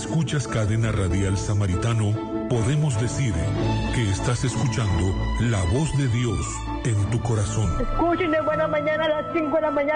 escuchas Cadena Radial Samaritano, podemos decir que estás escuchando la voz de Dios en tu corazón. Escuchen de buena mañana a las 5 de la mañana.